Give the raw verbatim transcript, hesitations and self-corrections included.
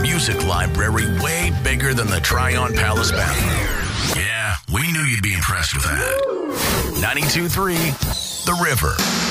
music library way bigger than the Tryon Palace bathroom. Yeah, we knew you'd be impressed with that. ninety-two point three The River.